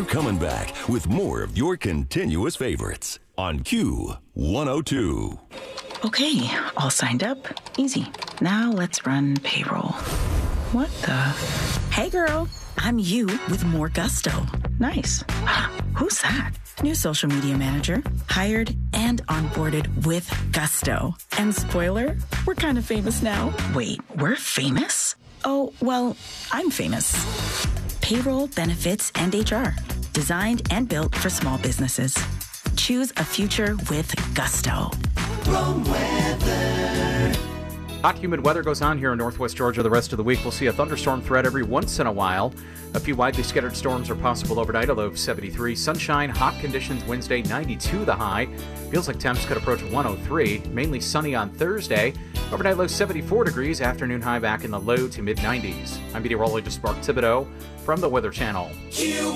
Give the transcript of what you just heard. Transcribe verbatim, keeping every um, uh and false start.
coming back with more of your continuous favorites on Q one oh two. Okay, all signed up. Easy. Now let's run payroll. What the? Hey girl, I'm you with more gusto. Nice. Who's that? New social media manager, hired and onboarded with gusto. And spoiler, we're kind of famous now. Wait, we're famous? Oh, well, I'm famous. Payroll, benefits, and H R. Designed and built for small businesses. Choose a future with gusto. Wrong weather. Hot, humid weather goes on here in northwest Georgia the rest of the week. We'll see a thunderstorm threat every once in a while. A few widely scattered storms are possible overnight, a low of seventy-three. Sunshine, hot conditions Wednesday, ninety-two the high. Feels like temps could approach one oh three. Mainly sunny on Thursday. Overnight low seventy-four degrees, afternoon high back in the low to mid nineties. I'm meteorologist Mark Thibodeau from the Weather Channel. Q